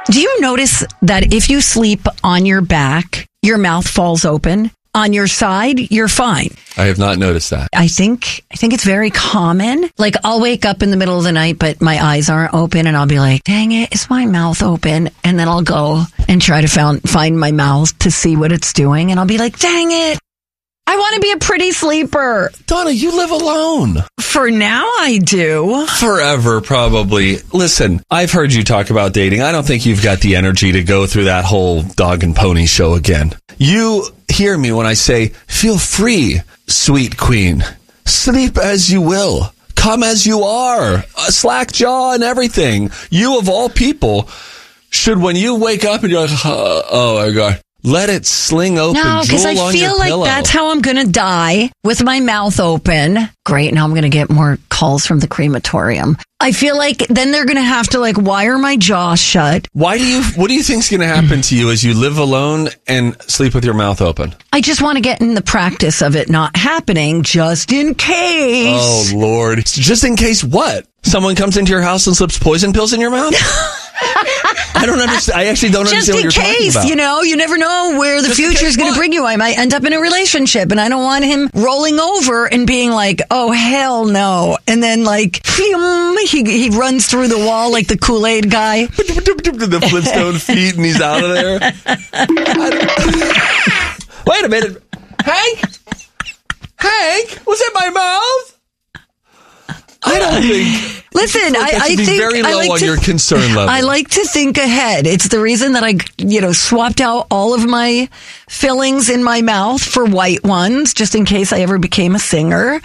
Do you notice that if you sleep on your back, your mouth falls open? On your side, you're fine. I have not noticed that. I think it's very common. Like, I'll wake up in the middle of the night, but my eyes aren't open, and I'll be like, dang it, is my mouth open? And then I'll go and try to find my mouth to see what it's doing, and I'll be like, dang it, I want to be a pretty sleeper. Donna, you live alone. For now, I do. Forever, probably. Listen, I've heard you talk about dating. I don't think you've got the energy to go through that whole dog and pony show again. You hear me when I say, feel free, sweet queen. Sleep as you will. Come as you are. A slack jaw and everything. You, of all people, should, when you wake up and you're like, oh my God, let it sling open. No, because I feel like that's how I'm going to die, with my mouth open. Great, now I'm going to get more calls from the crematorium. I feel like then they're going to have to wire my jaw shut. What do you think is going to happen to you as you live alone and sleep with your mouth open? I just want to get in the practice of it not happening, just in case. Oh, Lord. Just in case what? Someone comes into your house and slips poison pills in your mouth? I don't understand. I actually don't understand what you're talking about. Just in case, you never know where the future is going to bring you. I might end up in a relationship, and I don't want him rolling over and being like, oh, hell no. And then, he runs through the wall like the Kool-Aid guy. The Flintstone feet, and he's out of there. Wait a minute. Hank, was it my mouth? I don't think. Listen, I think very low on your concern level. I like to think ahead. It's the reason that I, swapped out all of my fillings in my mouth for white ones, just in case I ever became a singer.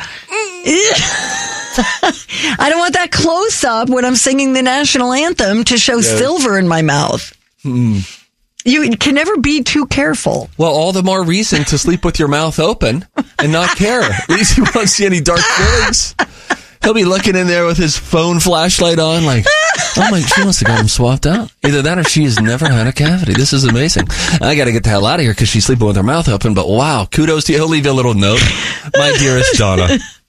I don't want that close up when I'm singing the national anthem to show silver in my mouth. You can never be too careful. Well, all the more reason to sleep with your mouth open and not care. At least you won't see any dark fillings. He'll be looking in there with his phone flashlight on like, oh my, she must have got him swapped out. Either that or she has never had a cavity. This is amazing. I got to get the hell out of here because she's sleeping with her mouth open. But wow, kudos to you. He'll leave you a little note. My dearest Donna.